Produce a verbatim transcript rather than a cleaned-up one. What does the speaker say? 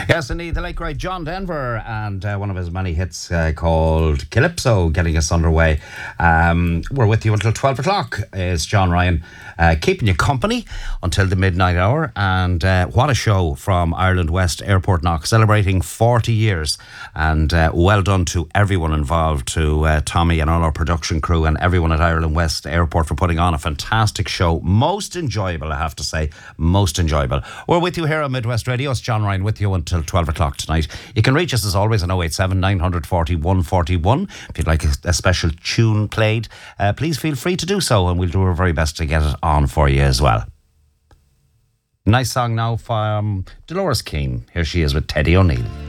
Yes, indeed, the late great John Denver and uh, one of his many hits uh, called Calypso getting us underway. Um, we're with you until twelve o'clock. It's John Ryan uh, keeping you company until the midnight hour. And uh, what a show from Ireland West Airport Knock, celebrating forty years. And uh, well done to everyone involved, to uh, Tommy and all our production crew and everyone at Ireland West Airport for putting on a fantastic show. Most enjoyable, I have to say. Most enjoyable. We're with you here on Midwest Radio. It's John Ryan with you until twelve o'clock tonight. You can reach us as always on oh eight seven, nine four one, one four one. If you'd like a, a special tune played, uh, please feel free to do so, and we'll do our very best to get it on for you as well. Nice song now from Dolores Keane. Here she is with Teddy O'Neill.